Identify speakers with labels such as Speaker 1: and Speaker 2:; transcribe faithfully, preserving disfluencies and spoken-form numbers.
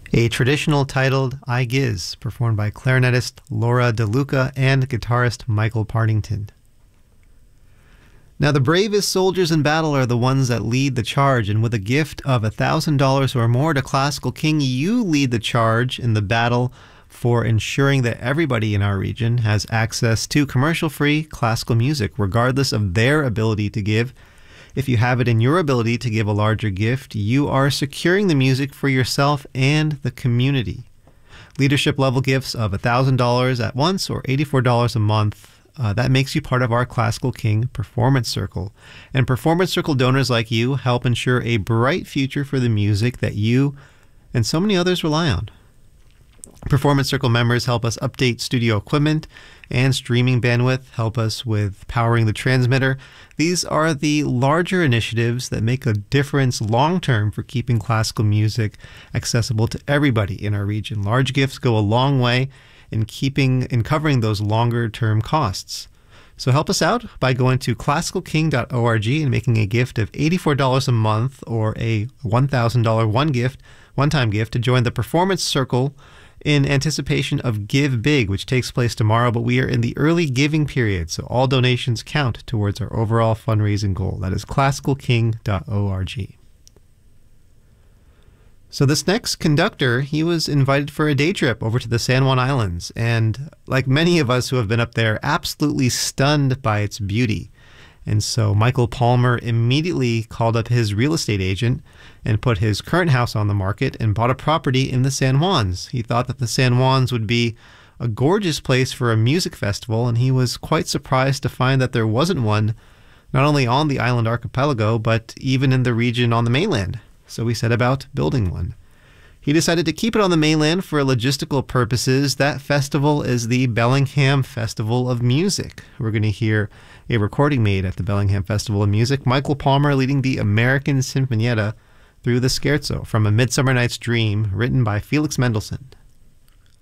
Speaker 1: a traditional titled I Giz, performed by clarinetist Laura DeLuca and guitarist Michael Partington. Now, the bravest soldiers in battle are the ones that lead the charge, and with a gift of one thousand dollars or more to Classical King, you lead the charge in the battle for ensuring that everybody in our region has access to commercial-free classical music, regardless of their ability to give. If you have it in your ability to give a larger gift, you are securing the music for yourself and the community. Leadership level gifts of one thousand dollars at once or eighty-four dollars a month, uh, that makes you part of our Classical King Performance Circle. And Performance Circle donors like you help ensure a bright future for the music that you and so many others rely on. Performance Circle members help us update studio equipment and streaming bandwidth, help us with powering the transmitter. These are the larger initiatives that make a difference long-term for keeping classical music accessible to everybody in our region. Large gifts go a long way in keeping in covering those longer-term costs. So help us out by going to classical king dot org and making a gift of eighty-four dollars a month or a one thousand dollars one gift, one-time gift to join the Performance Circle in anticipation of Give Big, which takes place tomorrow, but we are in the early giving period, so all donations count towards our overall fundraising goal. That is classical king dot org. So this next conductor, he was invited for a day trip over to the San Juan Islands, and like many of us who have been up there, absolutely stunned by its beauty. And so Michael Palmer immediately called up his real estate agent and put his current house on the market and bought a property in the San Juans. He thought that the San Juans would be a gorgeous place for a music festival, and he was quite surprised to find that there wasn't one, not only on the island archipelago, but even in the region on the mainland. So he set about building one. He decided to keep it on the mainland for logistical purposes. That festival is the Bellingham Festival of Music. We're going to hear a recording made at the Bellingham Festival of Music. Michael Palmer leading the American Sinfonietta through the Scherzo from A Midsummer Night's Dream, written by Felix Mendelssohn.